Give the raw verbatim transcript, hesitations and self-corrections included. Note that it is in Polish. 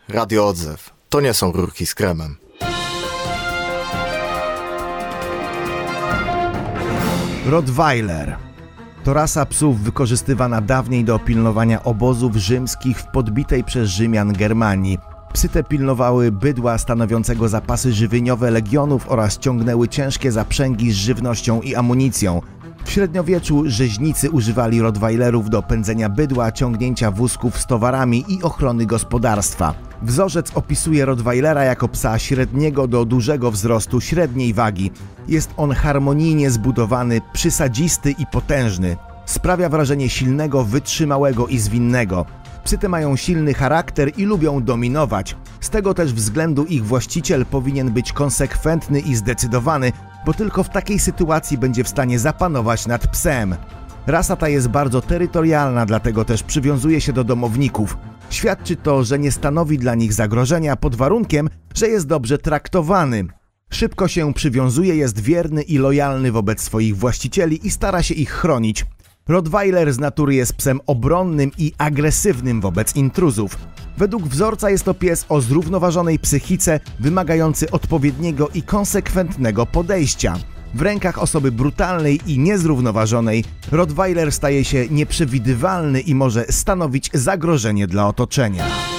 Radio Odzew. To nie są rurki z kremem. Rottweiler to rasa psów wykorzystywana dawniej do pilnowania obozów rzymskich w podbitej przez Rzymian Germanii. Psy te pilnowały bydła stanowiącego zapasy żywieniowe legionów oraz ciągnęły ciężkie zaprzęgi z żywnością i amunicją. W średniowieczu rzeźnicy używali rottweilerów do pędzenia bydła, ciągnięcia wózków z towarami i ochrony gospodarstwa. Wzorzec opisuje rottweilera jako psa średniego do dużego wzrostu, średniej wagi. Jest on harmonijnie zbudowany, przysadzisty i potężny. Sprawia wrażenie silnego, wytrzymałego i zwinnego. Psy te mają silny charakter i lubią dominować. Z tego też względu ich właściciel powinien być konsekwentny i zdecydowany, bo tylko w takiej sytuacji będzie w stanie zapanować nad psem. Rasa ta jest bardzo terytorialna, dlatego też przywiązuje się do domowników. Świadczy to, że nie stanowi dla nich zagrożenia pod warunkiem, że jest dobrze traktowany. Szybko się przywiązuje, jest wierny i lojalny wobec swoich właścicieli i stara się ich chronić. Rottweiler z natury jest psem obronnym i agresywnym wobec intruzów. Według wzorca jest to pies o zrównoważonej psychice, wymagający odpowiedniego i konsekwentnego podejścia. W rękach osoby brutalnej i niezrównoważonej Rottweiler staje się nieprzewidywalny i może stanowić zagrożenie dla otoczenia.